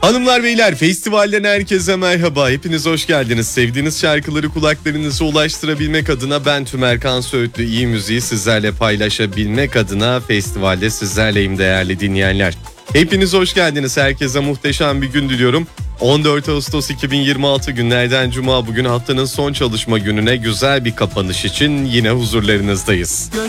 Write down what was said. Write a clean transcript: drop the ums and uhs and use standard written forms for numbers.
Hanımlar beyler, festivalden herkese merhaba. Hepiniz hoş geldiniz. Sevdiğiniz şarkıları kulaklarınıza ulaştırabilmek adına ben Tümerkan Söğütlü, iyi müziği sizlerle paylaşabilmek adına festivalde sizlerleyim değerli dinleyenler. Hepiniz hoş geldiniz. Herkese muhteşem bir gün diliyorum. 14 Ağustos 2026 günlerden Cuma, bugün haftanın son çalışma gününe güzel bir kapanış için yine huzurlarınızdayız.